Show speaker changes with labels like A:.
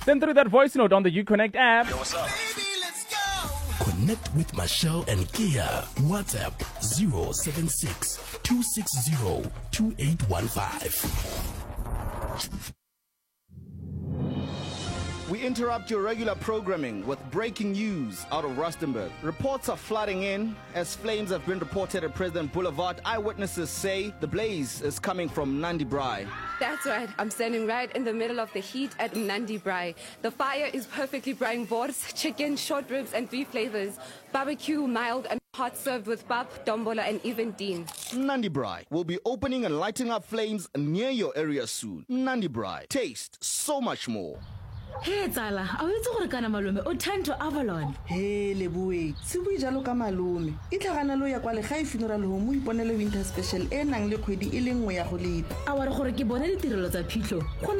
A: Send through that voice note on the UConnect app.
B: Yo, what's up?
C: Baby, let's go.
D: Connect with Michelle and Kia. WhatsApp 076 260 2815.
E: We interrupt your regular programming with breaking news out of Rustenburg. Reports are flooding in as flames have been reported at President Boulevard. Eyewitnesses say the blaze is coming from Nandi Braai.
F: That's right. I'm standing right in the middle of the heat at Nandi Braai. The fire is perfectly braaiing boars, chicken, short ribs, and 3 flavors: barbecue, mild, and hot, served with pap, dombola, and even dean.
E: Nandi Braai will be opening and lighting up flames near your area soon. Nandi Braai, taste so much more.
G: Hey tsala, a o itse gore kana malome o turn to Avalon.
H: Hey Leboe, se bui jalo ka malome. E tlhagana lo ya kwa le ga funeral home o iponele winter special e nang le kgwedi e le nngwe ya go leta.
G: A wa re gore ke bone ditirelo tsa phitlho.